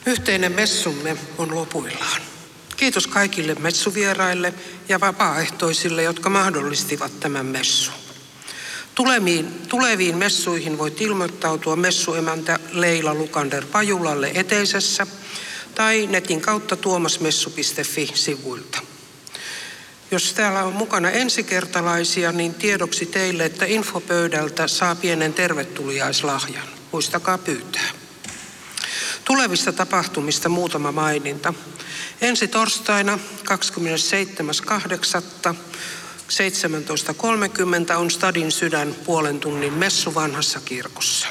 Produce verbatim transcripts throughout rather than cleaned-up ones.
Yhteinen messumme on lopuillaan. Kiitos kaikille messuvieraille ja vapaaehtoisille, jotka mahdollistivat tämän messun. Tuleviin, tuleviin messuihin voit ilmoittautua messuemäntä Leila Lukander-Pajulalle Eteisessä tai netin kautta tuomasmessu piste fi-sivuilta. Jos täällä on mukana ensikertalaisia, niin tiedoksi teille, että infopöydältä saa pienen tervetuliaislahjan. Muistakaa pyytää. Tulevista tapahtumista muutama maininta. Ensi torstaina kahdeskymmenesseitsemäs kahdeksatta seitsemäntoista kolmekymmentä on Stadin sydän puolen tunnin messu vanhassa kirkossa.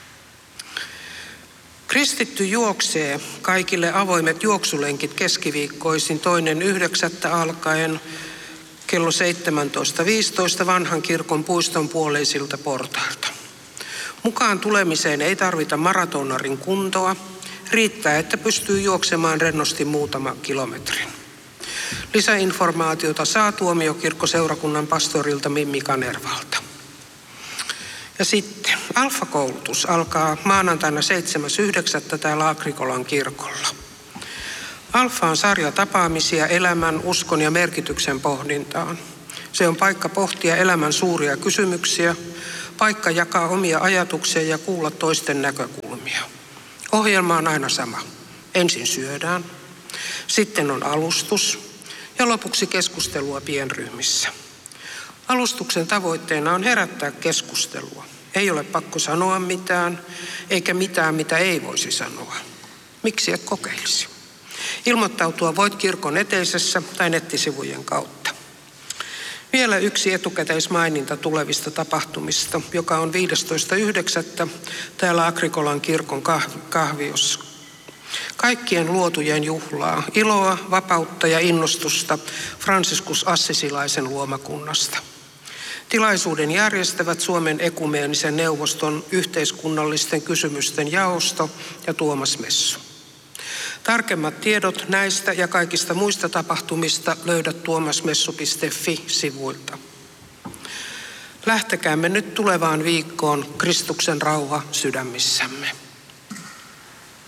Kristitty juoksee kaikille avoimet juoksulenkit keskiviikkoisin toinen yhdeksättä alkaen kello seitsemäntoista viisitoista vanhan kirkon puiston puoleisilta portailta. Mukaan tulemiseen ei tarvita maratonarin kuntoa. Riittää, että pystyy juoksemaan rennosti muutaman kilometrin. Lisäinformaatiota saa Tuomiokirkkoseurakunnan pastorilta Mimmi Kanervalta. Ja sitten Alfa-koulutus alkaa maanantaina seitsemäs yhdeksättä täällä Agrikolan kirkolla. Alfa on sarja tapaamisia elämän, uskon ja merkityksen pohdintaan. Se on paikka pohtia elämän suuria kysymyksiä, paikka jakaa omia ajatuksia ja kuulla toisten näkökulmia. Ohjelma on aina sama. Ensin syödään, sitten on alustus ja lopuksi keskustelua pienryhmissä. Alustuksen tavoitteena on herättää keskustelua. Ei ole pakko sanoa mitään, eikä mitään, mitä ei voisi sanoa. Miksi et kokeilisi? Ilmoittautua voit kirkon eteisessä tai nettisivujen kautta. Vielä yksi etukäteismaininta tulevista tapahtumista, joka on viidestoista yhdeksättä täällä Agrikolan kirkon kahviossa. Kaikkien luotujen juhlaa, iloa, vapautta ja innostusta Franciscus Assisilaisen luomakunnasta. Tilaisuuden järjestävät Suomen ekumeenisen neuvoston yhteiskunnallisten kysymysten jaosto ja Tuomasmessu. Tarkemmat tiedot näistä ja kaikista muista tapahtumista löydät tuomasmessu piste fi-sivuilta. Lähtekäämme nyt tulevaan viikkoon Kristuksen rauha sydämissämme.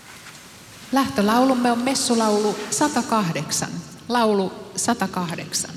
Lähtölaulumme on messulaulu sata kahdeksan. Laulu sata kahdeksan.